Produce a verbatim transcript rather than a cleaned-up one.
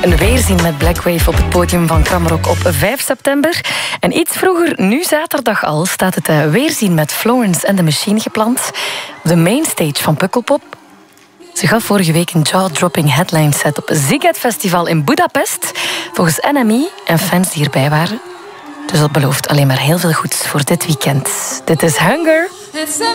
Een weerzien met Black Wave op het podium van Kramrock op vijf september. En iets vroeger, nu zaterdag al, staat het weerzien met Florence and the Machine gepland. Op de mainstage van Pukkelpop. Ze gaf vorige week een jaw-dropping headline set op het Sziget Festival in Budapest. Volgens N M E en fans die erbij waren. Dus dat belooft alleen maar heel veel goeds voor dit weekend. Dit is Hunger.